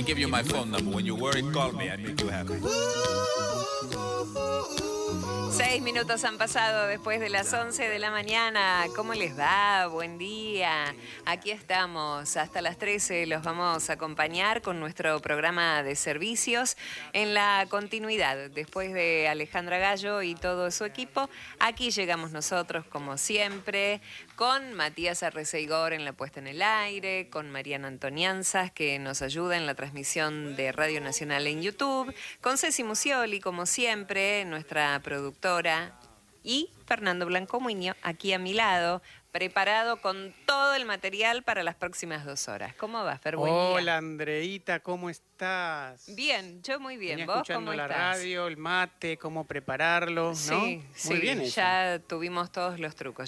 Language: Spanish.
give you my phone number. When you're worried, call me. I make you happy. 6 minutos han pasado después de las 11 de la mañana. ¿Cómo les va? Buen día. Aquí estamos. Hasta las 13 los vamos a acompañar con nuestro programa de servicios en la continuidad. Después de Alejandra Gallo y todo su equipo, aquí llegamos nosotros como siempre, con Matías Arreceigor en la puesta en el aire, con Mariana Antonianzas que nos ayuda en la transmisión de Radio Nacional en YouTube, con Ceci Musioli como siempre, nuestra productora, y Fernando Blanco Muñoz aquí a mi lado, preparado con todo el material para las próximas 2 horas. ¿Cómo vas, Fer? Buen día. Hola, Andreita, ¿cómo estás? Bien, yo muy bien. Venía ¿Vos escuchando cómo la estás? radio, el mate, cómo prepararlo, ¿no? Sí, Muy bien eso. ya tuvimos todos los trucos.